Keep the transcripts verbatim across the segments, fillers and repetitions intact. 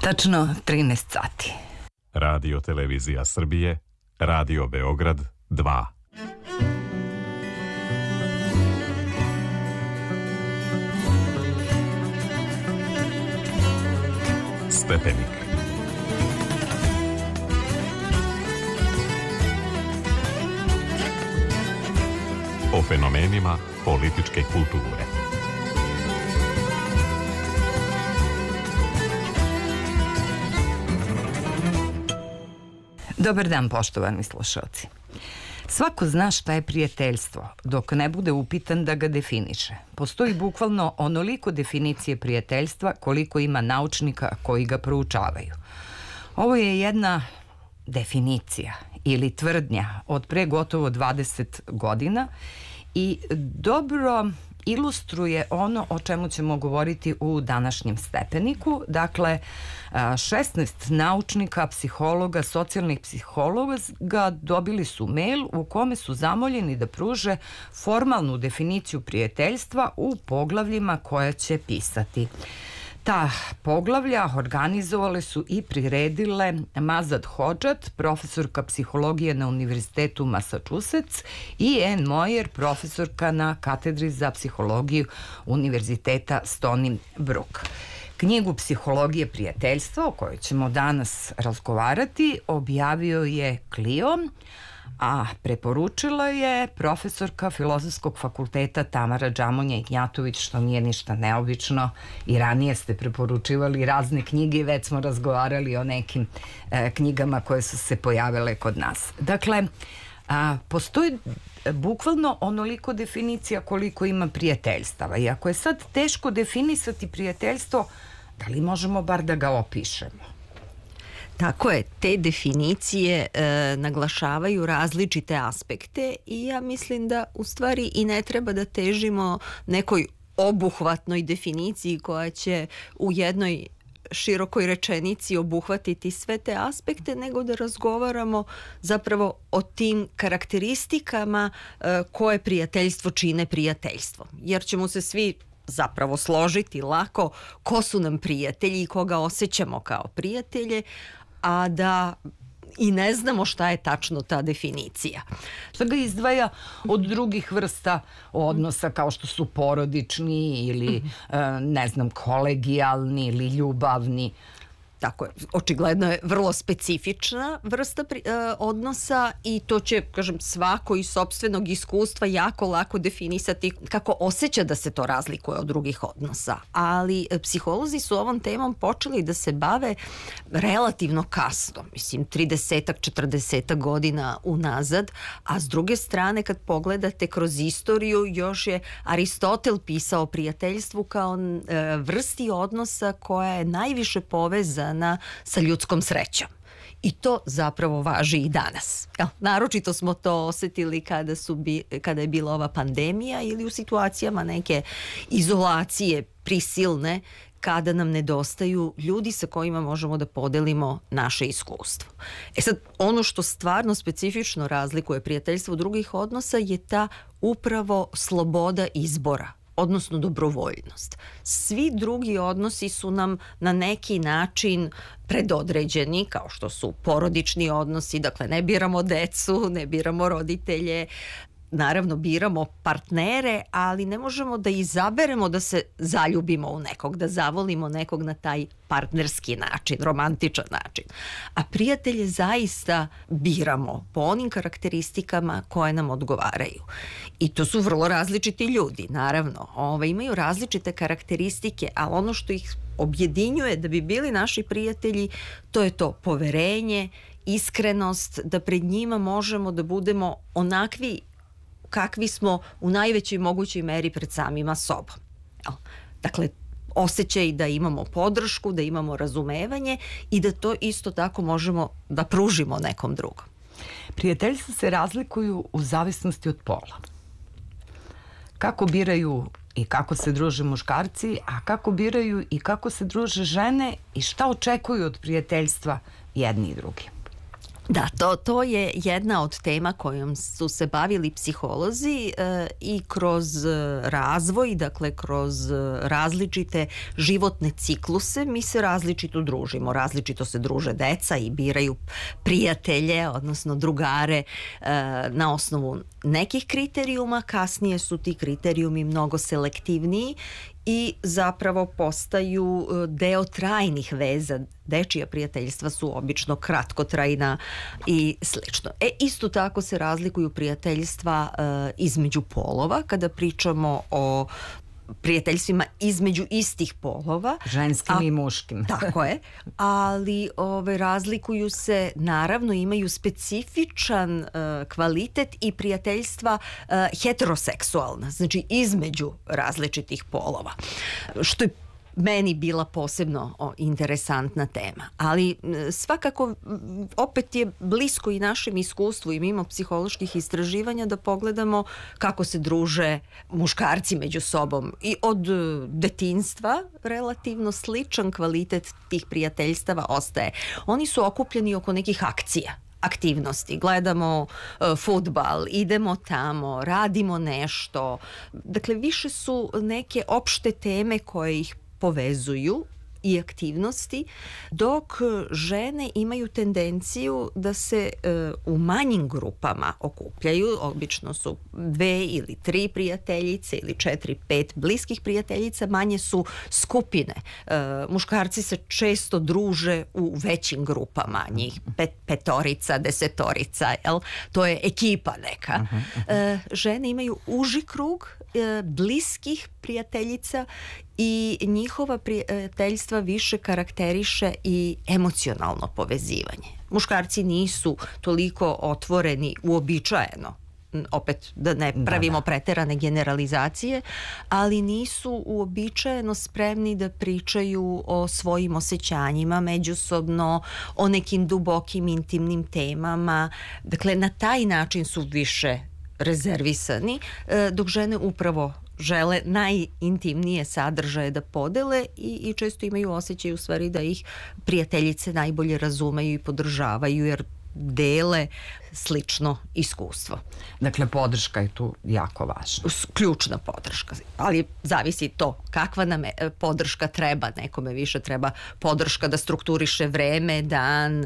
Tačno trinaest sati. Radio Televizija Srbije, Radio Beograd dva. Stepenik. O fenomenima političke kulture. Dobar dan, poštovani slušalci. Svako zna šta je prijateljstvo, dok ne bude upitan da ga definiše. Postoji bukvalno onoliko definicije prijateljstva koliko ima naučnika koji ga proučavaju. Ovo je jedna definicija ili tvrdnja od pre gotovo dvadeset godina i dobro ilustruje ono o čemu ćemo govoriti u današnjem stepeniku. Dakle, šesnaest naučnika, psihologa, socijalnih psihologa dobili su mail u kome su zamoljeni da pruže formalnu definiciju prijateljstva u poglavljima koje će pisati. Ta poglavlja organizovale su i priredile Mazad Hodžat, profesorka psihologije na Univerzitetu Massachusetts, i Anne Moyer, profesorka na katedri za psihologiju Univerziteta Stony Brook. Knjigu Psihologije prijateljstva, o kojoj ćemo danas razgovarati, objavio je Clio, a preporučila je profesorka Filozofskog fakulteta Tamara Džamonja-Ignjatović, što nije ništa neobično. I ranije ste preporučivali razne knjige i već smo razgovarali o nekim e, knjigama koje su se pojavile kod nas. Dakle, a, postoji bukvalno onoliko definicija koliko ima prijateljstava. I ako je sad teško definisati prijateljstvo, da li možemo bar da ga opišemo? Tako je, te definicije e, naglašavaju različite aspekte i ja mislim da u stvari i ne treba da težimo nekoj obuhvatnoj definiciji koja će u jednoj širokoj rečenici obuhvatiti sve te aspekte, nego da razgovaramo zapravo o tim karakteristikama e, koje prijateljstvo čine prijateljstvom. Jer ćemo se svi zapravo složiti lako ko su nam prijatelji i koga osjećamo kao prijatelje, a da i ne znamo šta je tačno ta definicija. Šta ga izdvaja od drugih vrsta odnosa kao što su porodični ili ne znam, kolegijalni ili ljubavni? Tako je, očigledno je vrlo specifična vrsta pri, e, odnosa i to će, kažem, svako iz sopstvenog iskustva jako lako definisati kako osjeća da se to razlikuje od drugih odnosa. Ali e, psiholozi su ovom temom počeli da se bave relativno kasno, mislim tridesetak, četrdesetak godina unazad, a s druge strane kad pogledate kroz istoriju još je Aristotel pisao o prijateljstvu kao e, vrsti odnosa koja je najviše povezana sa ljudskom srećom. I to zapravo važi i danas. Jel? Naročito smo to osetili kada, su bi, kada je bila ova pandemija ili u situacijama neke izolacije prisilne, kada nam nedostaju ljudi sa kojima možemo da podelimo naše iskustvo. E sad, ono što stvarno specifično razlikuje prijateljstvo od drugih odnosa je ta upravo sloboda izbora, odnosno dobrovoljnost. Svi drugi odnosi su nam na neki način predodređeni, kao što su porodični odnosi, dakle ne biramo decu, ne biramo roditelje, naravno biramo partnere, ali ne možemo da izaberemo da se zaljubimo u nekog, da zavolimo nekog na taj partnerski način, romantičan način. A prijatelje zaista biramo po onim karakteristikama koje nam odgovaraju. I to su vrlo različiti ljudi, naravno. Ove, imaju različite karakteristike, ali ono što ih objedinjuje da bi bili naši prijatelji, to je to poverenje, iskrenost, da pred njima možemo da budemo onakvi kakvi smo u najvećoj mogućoj meri pred samima sobom. Dakle, osjećaj da imamo podršku, da imamo razumevanje i da to isto tako možemo da pružimo nekom drugom. Prijateljstva se razlikuju u zavisnosti od pola. Kako biraju i kako se druže muškarci, a kako biraju i kako se druže žene i šta očekuju od prijateljstva jedni i drugi? Da, to, to je jedna od tema kojom su se bavili psiholozi e, i kroz razvoj, dakle kroz različite životne cikluse mi se različito družimo, različito se druže deca i biraju prijatelje, odnosno drugare e, na osnovu nekih kriterijuma, kasnije su ti kriterijumi mnogo selektivniji i zapravo postaju deo trajnih veza. Dečija prijateljstva su obično kratkotrajna i slično. E, isto tako se razlikuju prijateljstva e, između polova, kada pričamo o prijateljstvima između istih polova. Ženskim a, i muškim. Tako je. Ali ove, razlikuju se, naravno imaju specifičan uh, kvalitet i prijateljstva uh, heteroseksualna, znači između različitih polova. Što je meni bila posebno o, interesantna tema. Ali svakako opet je blisko i našem iskustvu i mimo psiholoških istraživanja da pogledamo kako se druže muškarci među sobom. I od detinjstva relativno sličan kvalitet tih prijateljstava ostaje. Oni su okupljeni oko nekih akcija, aktivnosti. Gledamo uh, fudbal, idemo tamo, radimo nešto. Dakle, više su neke opšte teme koje ih povezuju i aktivnosti, dok žene imaju tendenciju da se e, u manjim grupama okupljaju, obično su dve ili tri prijateljice ili četiri, pet bliskih prijateljica, manje su skupine. E, muškarci se često druže u većim grupama, njih pet, petorica, desetorica, jel? To je ekipa neka. E, žene imaju uži krug e, bliskih prijateljica i njihova prijateljstva više karakteriše i emocionalno povezivanje. Muškarci nisu toliko otvoreni uobičajeno, opet da ne pravimo da, da. preterane generalizacije, ali nisu uobičajeno spremni da pričaju o svojim osjećanjima međusobno, o nekim dubokim intimnim temama. Dakle, na taj način su više rezervisani, dok žene upravo žele najintimnije sadržaje da podele i, i često imaju osjećaj u stvari da ih prijateljice najbolje razumeju i podržavaju jer dele slično iskustvo. Dakle, podrška je tu jako važna. Ključna podrška, ali zavisi to kakva nam je podrška treba. Nekome više treba podrška da strukturiše vreme, dan,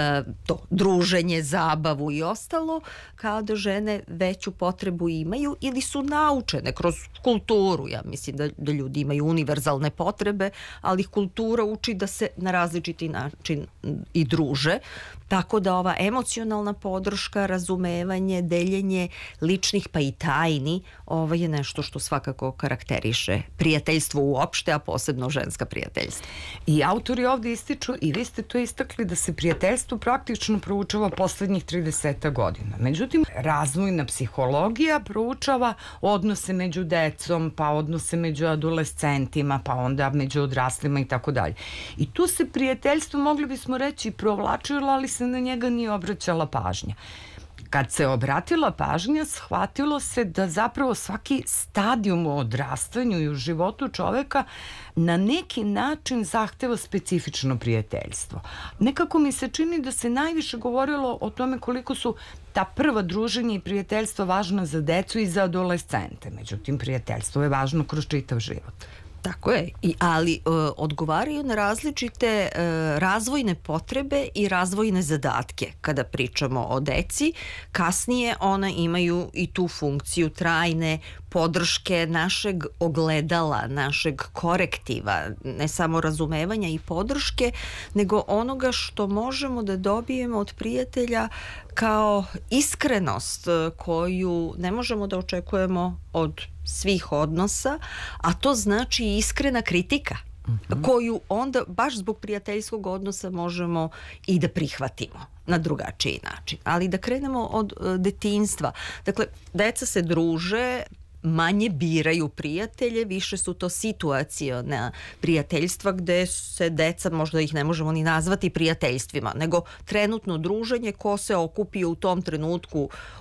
to druženje, zabavu i ostalo, kao da žene veću potrebu imaju ili su naučene kroz kulturu. Ja mislim da, da ljudi imaju univerzalne potrebe, ali kultura uči da se na različiti način i druže. Tako da ova emocionalna podrška, razumevanje, deljenje ličnih pa i tajni, ovo je nešto što svakako karakteriše prijateljstvo uopšte, a posebno ženska prijateljstva. I autori ovdje ističu, i vi ste to istakli, da se prijateljstvo praktično proučava poslednjih trideset godina. Međutim, razvojna psihologija proučava odnose među decom, pa odnose među adolescentima, pa onda među odraslima i tako dalje. I tu se prijateljstvo, mogli bismo reći, provlačilo, ali se na njega nije obraćala pažnja. Kad se obratila pažnja, shvatilo se da zapravo svaki stadijum u odrastanju i u životu čoveka na neki način zahteva specifično prijateljstvo. Nekako mi se čini da se najviše govorilo o tome koliko su ta prva druženja i prijateljstva važna za decu i za adolescente. Međutim, prijateljstvo je važno kroz čitav život. Tako je, I, ali e, odgovaraju na različite e, razvojne potrebe i razvojne zadatke. Kada pričamo o deci, kasnije ona imaju i tu funkciju trajne podrške našeg ogledala, našeg korektiva, ne samo razumevanja i podrške, nego onoga što možemo da dobijemo od prijatelja kao iskrenost koju ne možemo da očekujemo od svih odnosa, a to znači iskrena kritika, mm-hmm. koju onda baš zbog prijateljskog odnosa možemo i da prihvatimo na drugačiji način. Ali da krenemo od detinjstva. Dakle, deca se druže, manje biraju prijatelje, više su to situaciona prijateljstva gde se deca, možda ih ne možemo ni nazvati prijateljstvima, nego trenutno druženje, ko se okupio u tom trenutku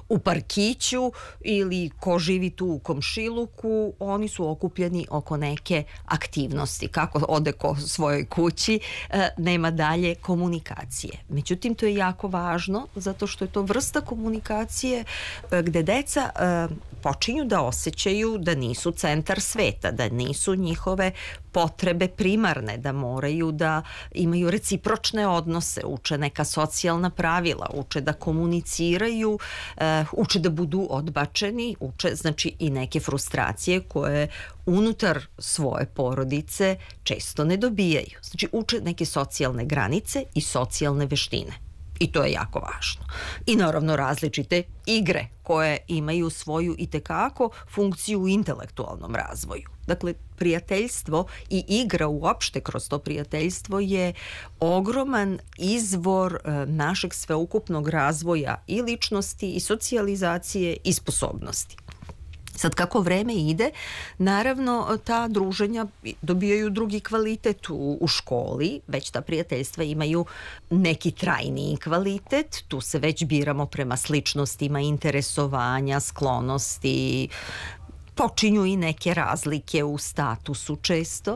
u parkiću ili ko živi tu u komšiluku, oni su okupljeni oko neke aktivnosti. Kako ode ko svojoj kući, nema dalje komunikacije. Međutim, to je jako važno zato što je to vrsta komunikacije gde deca počinju da osjećaju da nisu centar sveta, da nisu njihove potrebe primarne, da moraju da imaju recipročne odnose, uče neka socijalna pravila, uče da komuniciraju, uh, uče da budu odbačeni, uče znači i neke frustracije koje unutar svoje porodice često ne dobijaju. Znači uče neke socijalne granice i socijalne veštine. I to je jako važno. I naravno različite igre koje imaju svoju itekako funkciju u intelektualnom razvoju. Dakle, prijateljstvo i igra uopšte kroz to prijateljstvo je ogroman izvor e, našeg sveukupnog razvoja i ličnosti i socijalizacije i sposobnosti. Sad kako vreme ide, naravno ta druženja dobijaju drugi kvalitet u, u školi, već ta prijateljstva imaju neki trajniji kvalitet, tu se već biramo prema sličnostima, interesovanja, sklonosti, počinju i neke razlike u statusu često,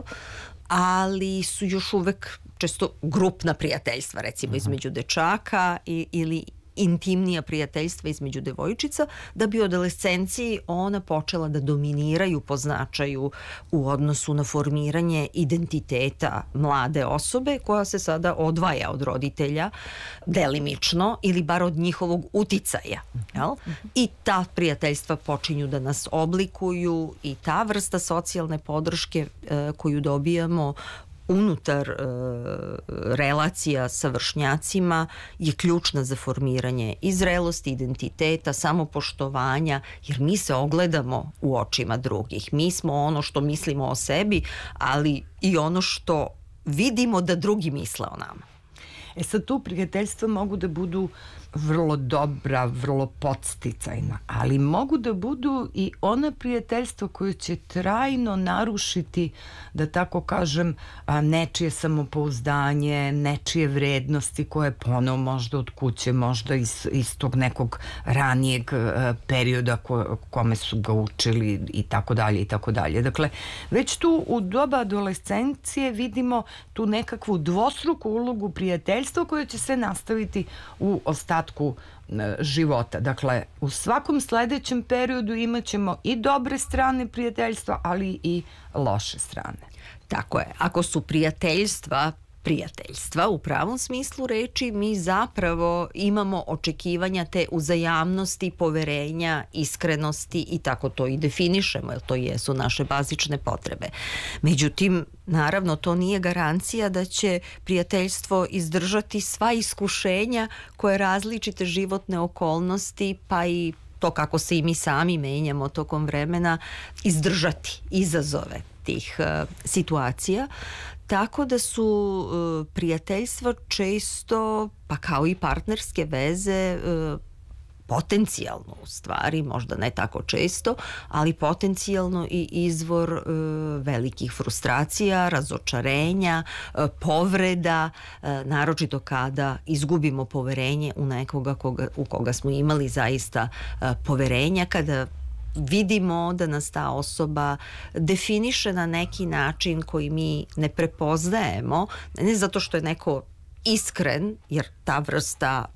ali su još uvek često grupna prijateljstva, recimo između dečaka i, ili intimnija prijateljstva između devojčica, da bi u adolescenciji ona počela da dominiraju po značaju u odnosu na formiranje identiteta mlade osobe koja se sada odvaja od roditelja delimično ili bar od njihovog uticaja. Jel? I ta prijateljstva počinju da nas oblikuju i ta vrsta socijalne podrške e, koju dobijamo unutar e, relacija sa vršnjacima je ključna za formiranje i zrelosti, identiteta, samopoštovanja, jer mi se ogledamo u očima drugih. Mi smo ono što mislimo o sebi, ali i ono što vidimo da drugi misle o nama. E sad tu prijateljstva mogu da budu vrlo dobra, vrlo podsticajna, ali mogu da budu i ona prijateljstva koje će trajno narušiti, da tako kažem, nečije samopouzdanje, nečije vrednosti koje ponovo možda od kuće, možda iz, iz tog nekog ranijeg perioda ko, kome su ga učili i tako dalje i tako dalje. Dakle, već tu u doba adolescencije vidimo tu nekakvu dvostruku ulogu prijateljstva koje će se nastaviti u ostatku života. Dakle, u svakom sledećem periodu imat ćemo i dobre strane prijateljstva, ali i loše strane. Tako je. Ako su prijateljstva prijateljstva u pravom smislu reči, mi zapravo imamo očekivanja te uzajamnosti, poverenja, iskrenosti i tako to i definišemo, jer to jesu naše bazične potrebe. Međutim, naravno, to nije garancija da će prijateljstvo izdržati sva iskušenja koje različite životne okolnosti, pa i to kako se i mi sami menjamo tokom vremena, izdržati izazove tih uh, situacija. Tako da su uh, prijateljstva često, pa kao i partnerske veze, uh, potencijalno u stvari, možda ne tako često, ali potencijalno i izvor uh, velikih frustracija, razočarenja, uh, povreda, uh, naročito kada izgubimo poverenje u nekoga koga, u koga smo imali zaista uh, poverenja, kada vidimo da nas ta osoba definiše na neki način koji mi ne prepoznajemo, ne zato što je neko iskren, jer ta vrsta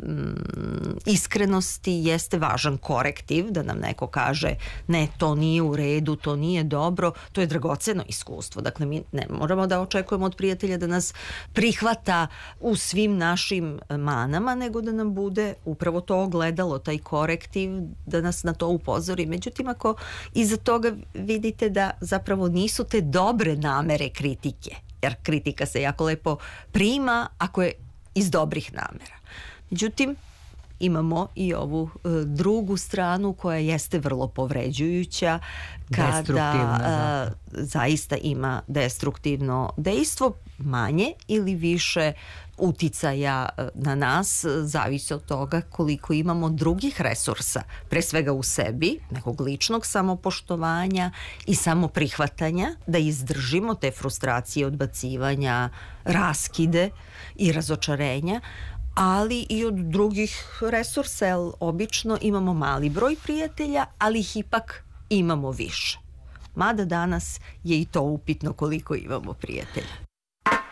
mm, iskrenosti jeste važan korektiv, da nam neko kaže ne, to nije u redu, to nije dobro, to je dragoceno iskustvo. Dakle, mi ne moramo da očekujemo od prijatelja da nas prihvata u svim našim manama, nego da nam bude upravo to ogledalo, taj korektiv, da nas na to upozori. Međutim, ako iza toga vidite da zapravo nisu te dobre namere kritike, jer kritika se jako lepo prima ako je iz dobrih namera. Međutim, imamo i ovu e, drugu stranu koja jeste vrlo povređujuća, kada e, zaista ima destruktivno dejstvo, manje ili više uticaja na nas, zavisi od toga koliko imamo drugih resursa, pre svega u sebi, nekog ličnog samopoštovanja i samoprihvatanja, da izdržimo te frustracije, odbacivanja, raskide i razočarenja, ali i od drugih resursa, jer obično imamo mali broj prijatelja, ali ih ipak imamo više. Mada danas je i to upitno koliko imamo prijatelja.